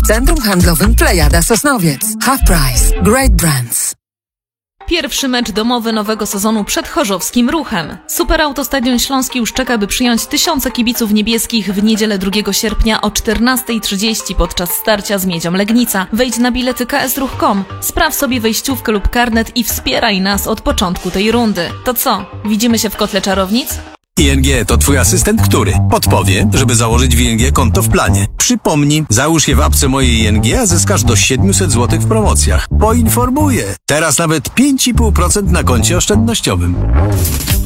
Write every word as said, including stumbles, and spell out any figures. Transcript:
w Centrum Handlowym Plejada Sosnowiec. Half Price. Great Brands. Pierwszy mecz domowy nowego sezonu przed chorzowskim Ruchem. Superauto-Stadion Śląski już czeka, by przyjąć tysiące kibiców niebieskich w niedzielę drugiego sierpnia o czternasta trzydzieści podczas starcia z Miedzią Legnica. Wejdź na bilety k s ruch kropka com, spraw sobie wejściówkę lub karnet i wspieraj nas od początku tej rundy. To co, widzimy się w kotle czarownic? I N G to twój asystent, który podpowie, żeby założyć w I N G konto w planie. Przypomnij, załóż je w apce mojej I N G, a zyskasz do siedemset złotych w promocjach. Poinformuję. Teraz nawet pięć i pół procent na koncie oszczędnościowym.